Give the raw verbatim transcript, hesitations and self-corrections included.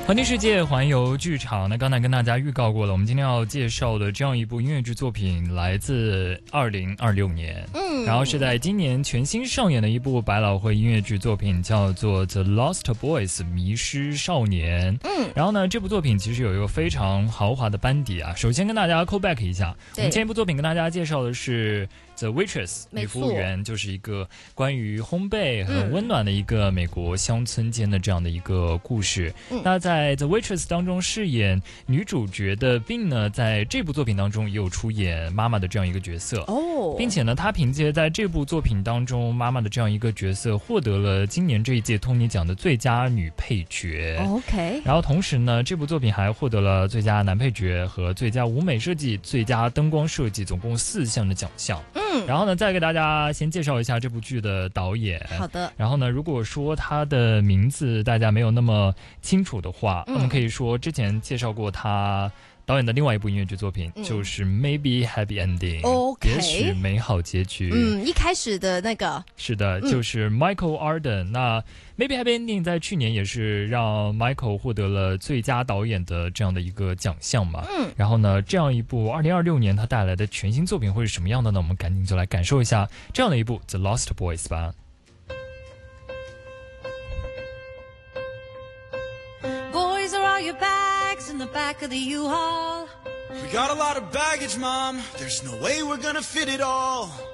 环听世界，环游剧场。那刚才跟大家预告过了，我们今天要介绍的这样一部音乐剧作品来自二零二六年，嗯，然后是在今年全新上演的一部百老汇音乐剧作品，叫做《The Lost Boys》迷失少年。嗯，然后呢，这部作品其实有一个非常豪华的班底啊。首先跟大家 call back 一下，我们前一部作品跟大家介绍的是The Waitress 女服务员，就是一个关于烘焙很温暖的一个美国乡村间的这样的一个故事。嗯、那在 The Waitress 当中饰演女主角的 Bing 呢，在这部作品当中也有出演妈妈的这样一个角色哦，并且呢，她凭借在这部作品当中妈妈的这样一个角色，获得了今年这一届托尼奖的最佳女配角。 OK， 然后同时呢，这部作品还获得了最佳男配角和最佳舞美设计、最佳灯光设计，总共四项的奖项。嗯，然后呢，再给大家先介绍一下这部剧的导演。 好的。 然后呢，如果说他的名字大家没有那么清楚的话，嗯、我们可以说之前介绍过他导演的另外一部音乐剧作品，嗯、就是 Maybe Happy Ending、okay、也许美好结局。 嗯，一开始的那个是的，就是 Michael Arden、嗯、那 Maybe Happy Ending 在去年也是让 Michael 获得了最佳导演的这样的一个奖项嘛。嗯，然后呢，这样一部二零二六年他带来的全新作品会是什么样的呢？我们赶紧就来感受一下这样的一部 The Lost Boys 吧。 Boys, are all your bags in the back of the U-Haul? We got a lot of baggage, Mom. There's no way we're gonna fit it all.